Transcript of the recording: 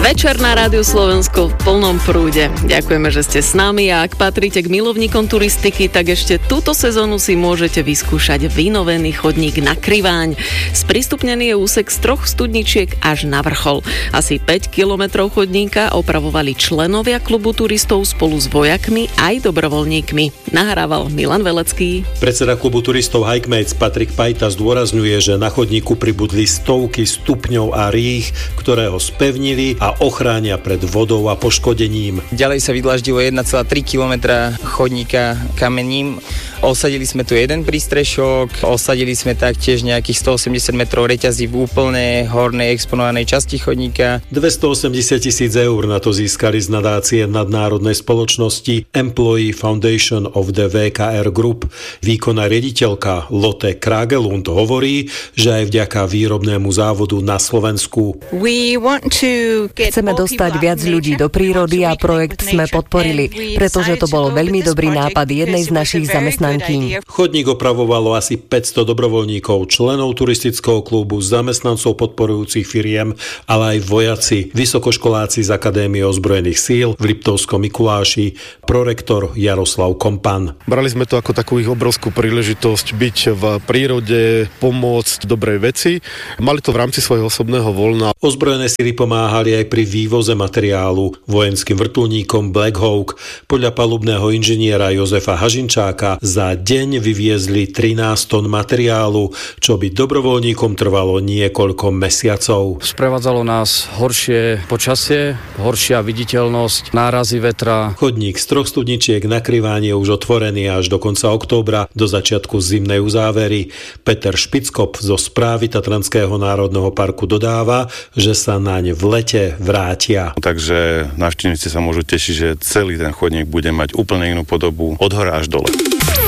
Večer na Rádiu Slovensko v plnom prúde. Ďakujeme, že ste s nami a ak patríte k milovníkom turistiky, tak ešte túto sezónu si môžete vyskúšať vynovený chodník na Kriváň. Sprístupnený je úsek z 3 studničiek až na vrchol. Asi 5 kilometrov chodníka opravovali členovia klubu turistov spolu s vojakmi aj dobrovoľníkmi. Nahrával Milan Velecký. Predseda klubu turistov Hikemates Patrik Pajta zdôrazňuje, že na chodníku pribudli stovky stupňov a rých, ktoré ho spevnili a ochránia pred vodou a poškodením. Ďalej sa vydlaždilo 1,3 km chodníka kamením. Osadili sme tu jeden prístrešok, osadili sme taktiež nejakých 180 metrov reťazí v úplne hornej exponovanej časti chodníka. 280 000 eur na to získali z nadácie nadnárodnej spoločnosti Employee Foundation of the VKR Group. Výkonná riaditeľka Lotte Kragelund hovorí, že aj vďaka výrobnému závodu na Slovensku. Chceme dostať viac ľudí do prírody a projekt sme podporili, pretože to bol veľmi dobrý nápad jednej z našich zamestnankyň. Chodník opravovalo asi 500 dobrovoľníkov, členov turistického klubu, zamestnancov podporujúcich firiem, ale aj vojaci, vysokoškoláci z Akadémie ozbrojených síl v Liptovskom Mikuláši, prorektor Jaroslav Kompan. Brali sme to ako takú ich obrovskú príležitosť byť v prírode, pomôcť dobrej veci. Mali to v rámci svojho osobného voľna. Ozbrojené síly pomáhali aj pri vývoze materiálu vojenským vrtuľníkom Black Hawk. Podľa palubného inžiniera Jozefa Hažinčáka za deň vyviezli 13 tón materiálu, čo by dobrovoľníkom trvalo niekoľko mesiacov. Sprevádzalo nás horšie počasie, horšia viditeľnosť, nárazy vetra. Chodník z 3 studničiek na Kriváň je už otvorený až do konca októbra, do začiatku zimnej uzávery. Peter Špickop zo správy Tatranského národného parku dodáva, že sa naň v lete vrátia. Takže návštevníci sa môžu tešiť, že celý ten chodník bude mať úplne inú podobu od hora až dole.